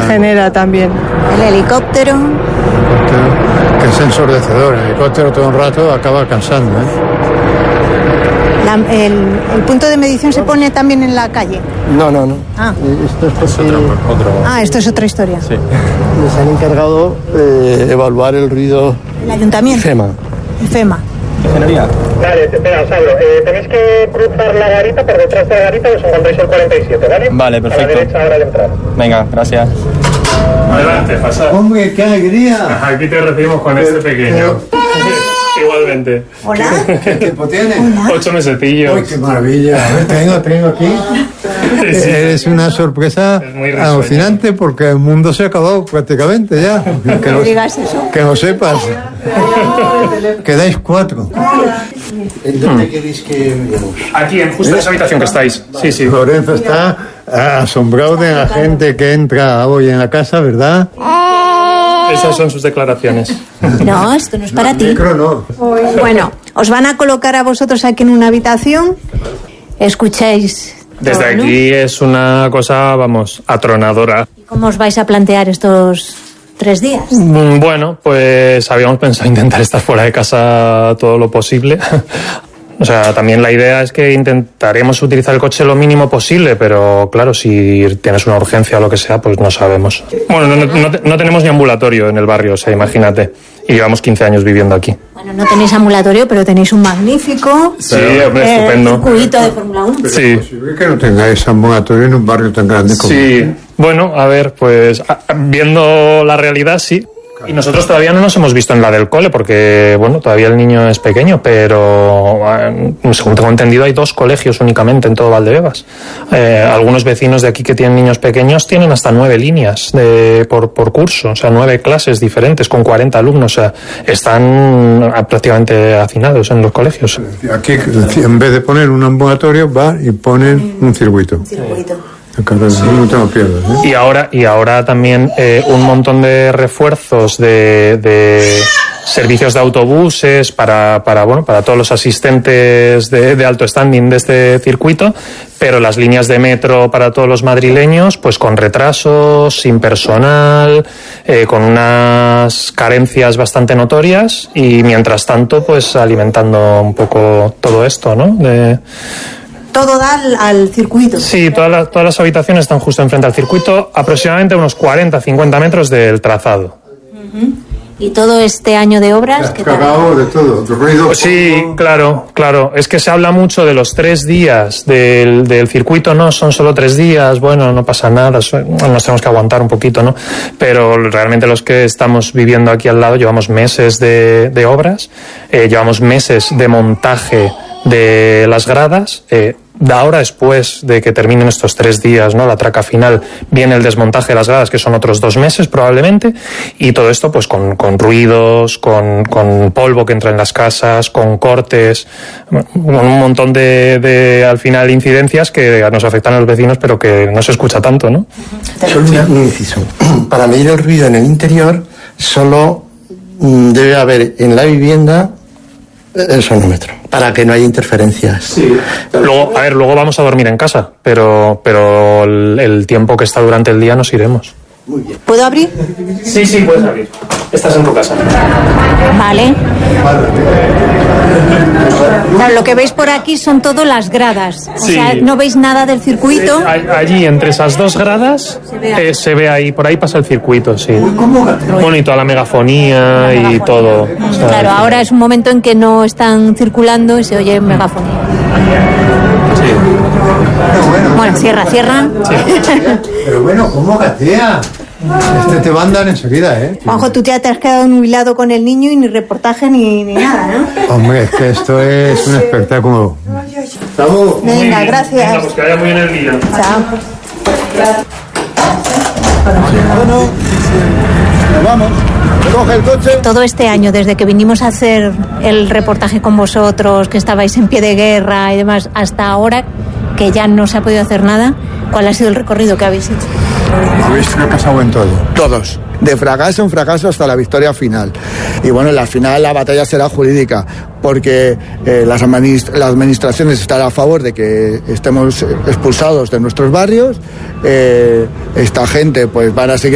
genera también. El helicóptero. Que es ensordecedor. El helicóptero todo un rato acaba cansando, ¿eh? El punto de medición se pone también en la calle. No. Ah. Esto es porque Esto es otra historia. sí. Les han encargado evaluar el ruido. El ayuntamiento. FEMA. Ingeniería. Vale, espera, os hablo. Tenéis que cruzar la garita, por detrás de la garita os encontráis el 47, ¿vale? Vale, perfecto. A la derecha ahora de entrar. Venga, gracias. Adelante, pasad. ¡Hombre, qué alegría! Aquí te recibimos con este pequeño. Igualmente. Hola. ¿Qué tiempo tienes? 8 mesetillos. ¡Uy, qué maravilla! A ver, tengo aquí. Sí. Es una sorpresa Es muy risueño. alucinante porque el mundo se acabó prácticamente ya. No digas eso. Que lo sepas. Quedáis 4. ¿En dónde queréis que vayamos? Aquí, justo en esa habitación que estáis. Sí. Lorenzo está asombrado de la gente que entra hoy en la casa, ¿verdad? Esas son sus declaraciones. No, esto no es para ti. Micro no. Bueno, os van a colocar a vosotros aquí en una habitación. Escuchéis. Desde todo, ¿no? aquí es una cosa, vamos, atronadora. ¿Cómo os vais a plantear estos 3 días? Bueno, pues habíamos pensado intentar estar fuera de casa todo lo posible. O sea, también la idea es que intentaremos utilizar el coche lo mínimo posible, pero claro, si tienes una urgencia o lo que sea, pues no sabemos. Bueno, no tenemos ni ambulatorio en el barrio, o sea, imagínate. Y llevamos 15 años viviendo aquí. Bueno, no tenéis ambulatorio, pero tenéis un magnífico Sí, hombre, estupendo. circuito de Fórmula 1. Pero Sí. es posible que no tengáis ambulatorio en un barrio tan grande como Sí, bueno, a ver, pues viendo la realidad, sí. Y nosotros todavía no nos hemos visto en la del cole porque, bueno, todavía el niño es pequeño, pero según tengo entendido hay 2 colegios únicamente en todo Valdebebas. Algunos vecinos de aquí que tienen niños pequeños tienen hasta 9 líneas por curso, o sea, 9 clases diferentes con 40 alumnos, o sea, están prácticamente hacinados en los colegios. Aquí, en vez de poner un ambulatorio, va y ponen un circuito. No tengo pierdas, ¿eh? Y ahora también un montón de refuerzos de servicios de autobuses para todos los asistentes de alto standing de este circuito, pero las líneas de metro para todos los madrileños, pues con retrasos, sin personal, con unas carencias bastante notorias y mientras tanto, pues alimentando un poco todo esto, ¿no? Todo da al circuito. Sí, todas las habitaciones están justo enfrente al circuito, aproximadamente unos 40-50 metros del trazado. Y todo este año de obras, ¿qué tal? Cagado de todo, de ruido. Sí, claro. Es que se habla mucho de los 3 días del circuito, no, son solo 3 días, bueno, no pasa nada, nos tenemos que aguantar un poquito, ¿no? Pero realmente los que estamos viviendo aquí al lado llevamos meses de obras, llevamos meses de montaje de las gradas, ahora después de que terminen estos 3 días, ¿no? La traca final, viene el desmontaje de las gradas, que son otros 2 meses probablemente, y todo esto pues con ruidos, con polvo que entra en las casas, con cortes, con un montón de al final incidencias que nos afectan a los vecinos, pero que no se escucha tanto, ¿no? Solo un inciso. Para medir el ruido en el interior, solo debe haber en la vivienda el sonómetro, para que no haya interferencias. Sí. Luego vamos a dormir en casa, pero el tiempo que está durante el día nos iremos. Muy bien. ¿Puedo abrir? Sí, puedes abrir. Estás en tu casa. Vale. Claro, lo que veis por aquí son todas las gradas. O Sí. sea, no veis nada del circuito. Allí, entre esas 2 gradas, se ve ahí, por ahí pasa el circuito, sí. Bonito, la megafonía y todo. O sea, Claro, ahora es un momento en que no están circulando y se oye megafonía. sí. Bueno, cierra. Pero bueno, ¿cómo gatea? Te va a andar enseguida, ¿eh? Juanjo, tú ya te has quedado nubilado con el niño y ni reportaje ni nada, ¿no? Hombre, es que esto es un espectáculo. Vamos. Venga, gracias. Venga, pues que vaya muy bien el día. Chao. Bueno, nos vamos. Coge el coche. Todo este año, desde que vinimos a hacer el reportaje con vosotros, que estabais en pie de guerra y demás, hasta ahora, que ya no se ha podido hacer nada, ¿cuál ha sido el recorrido que habéis hecho? Habéis fracasado en todo. Todos. De fracaso en fracaso hasta la victoria final. Y bueno, al final la batalla será jurídica, porque la administración estará a favor de que estemos expulsados de nuestros barrios. Esta gente pues van a seguir